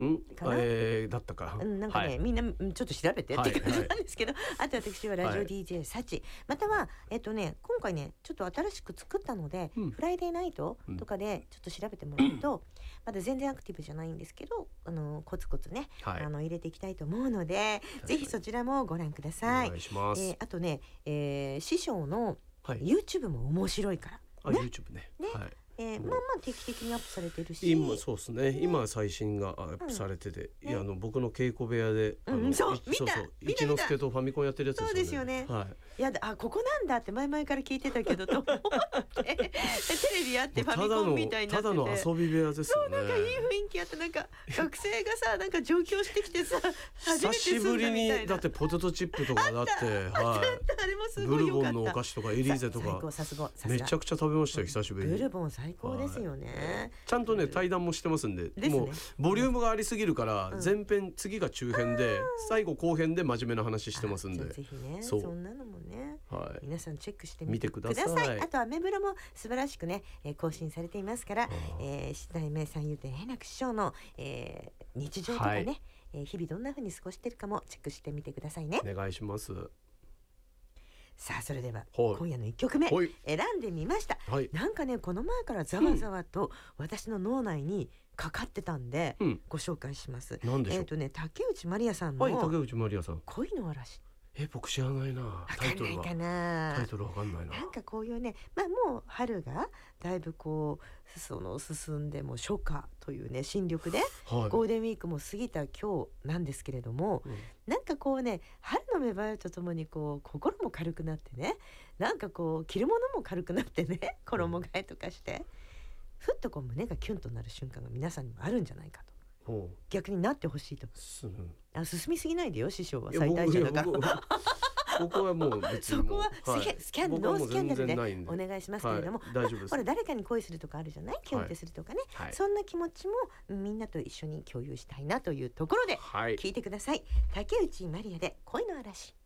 かな、 だったか、 なんかね、みんなちょっと調べてって感じなんですけど、あと私はラジオ DJ サチ、または今回ねちょっと新しく作ったので、フライデーナイトとかでちょっと調べてもらうと、まだ全然アクティブじゃないんですけど、コツコツね、入れていきたいと思うので、ぜひそちらもご覧ください。 お願いします。 あとね、師匠の YouTube も面白いからね。 YouTube ね。 まあまあ定期的にアップされてるし、 今そうですね、今最新がアップされてて、僕の稽古部屋で一之輔とファミコンやってるやつですよね。 そうですよね。いやここなんだって前々から聞いてたけどと思ってテレビあってファミコンみたいになってて、 ただの遊び部屋ですよね。 そう、なんかいい雰囲気あって、なんか学生がさなんか上京してきてさ久しぶりにだってポテトチップとかだって、 あれもすごい良かった。 ブルボンのお菓子とかエリーゼとかめちゃくちゃ食べましたよ、久しぶりに。 ブルボン最高ですよね。 ちゃんとね対談もしてますんで、もうボリュームがありすぎるから前編次が中編で最後後編で真面目な話してますんで、 ぜひねそんなのもね、皆さんチェックしてみてください。あとアメブロも素晴らしくね更新されていますから、七代目三遊亭円楽師匠の日常とかね、日々どんな風に過ごしてるかもチェックしてみてくださいね。 お願いします。 さあそれでは今夜の1曲目選んでみました。なんかねこの前からざわざわと私の脳内にかかってたんでご紹介します。 何でしょう。 竹内まりやさんの恋の嵐。 僕知らないな。タイトルわかんないな。 なんかこういうね、もう春がだいぶこう進んでも初夏というね新緑で、ゴールデンウィークも過ぎた今日なんですけれども、なんかこうね春の芽生えとともにこう心も軽くなってね、なんかこう着るものも軽くなってね、衣替えとかしてふっとこう胸がキュンとなる瞬間が皆さんにもあるんじゃないかと。逆になってほしいと。進みすぎないでよ師匠は最大者だから。 僕はもう別にそこはノースキャンダルでお願いしますけれども、ほら誰かに恋するとかあるじゃない、キュンってするとかね、そんな気持ちもみんなと一緒に共有したいなというところで聞いてください。竹内まりやで恋の嵐。